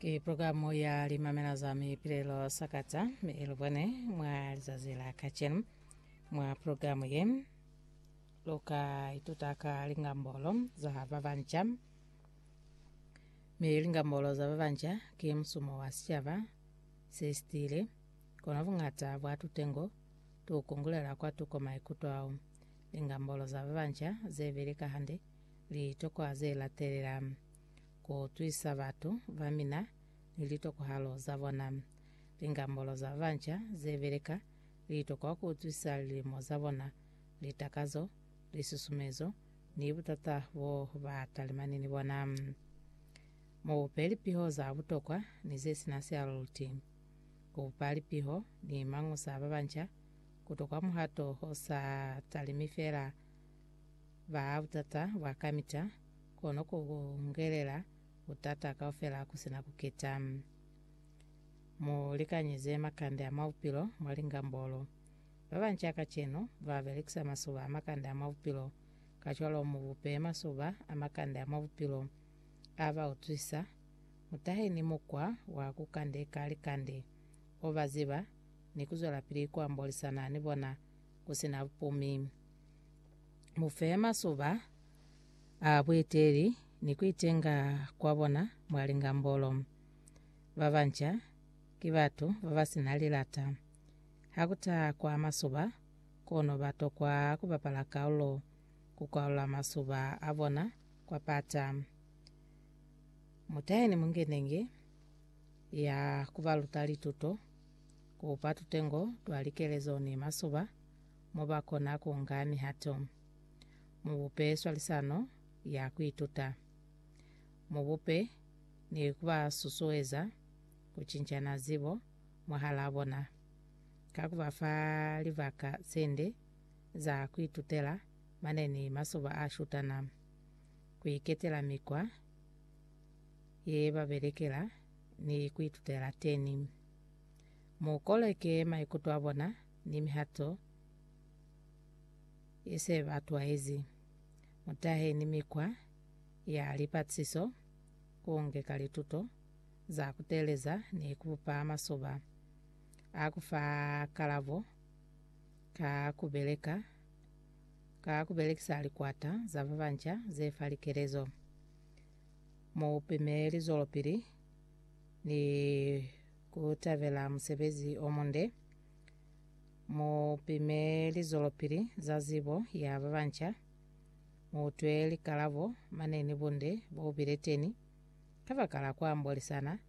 Ki programu ya limamena za mipirelo sakata ilubwane mwa zazila kachenum mwa programu yem loka itutaka lingambolo za vavancham lingambolo za vavanja kimsumo wa siava sestile kona vungata watu tengo tukungulela kwa tuko maikuto au lingambolo za vavanja zeverika hande litokwa zela telela ko twisa vatu vamina nilitoko halo zavona lingambolo za vancha zevereka litoko ko twisa limo zavona litakazo lisusumezo ni butata wo batalimani ni bona mo peli piho za butokwa ni zesi nasi aluti ko pali piho ni mangu sa vancha kutoka muhato hosa talimifera ba butata wakamita kono kuongelela utata kaofela kusina kuketa mulikanyeze makande ya maupilo mwalingambolo vavancha kacheno vavelikisa masuba amakande ya maupilo kachwalo mubupe masuba amakande ya maupilo ava utwisa mutahe ni mukwa wa kukande kali kande ovaziba nikuzola pili kwa mbolisana nibona kusina pumi mufe masuba abweteri nikuitenga kwabona mwalingambolo vavancha kivatu vavasinalilata hakuta kwa masuba kono bato kwa kubapala kaulo kukaula masuba abona kwa pata mutaheni mungenenge ya kuvalutali tuto kupatu tengo twalikelezo ni masuba mubakona kungani hato mubupe swalisano ya kuituta mubupe ni kuba susueza kuchinchana zibo mwahalabona kakubafa livaka sende za kuitutela maneni masuba ashutana kuiketela mikwa ye baberekela ni kuitutela teni mukoleke maikutu abona ni mihato ise batu ezi mutahe ni mikwa ya lipatsiso kuongeka lituto za kuteleza ni kupa masuba akufa kalavo kakubelekisa alikwata za vavancha zefalikelezo mupime lizolopili ni kutavela musebezi omonde mupime lizolopili za zibo ya vavancha mutwe likalavo maneni bunde bobileteni kavakala kwa mboli sana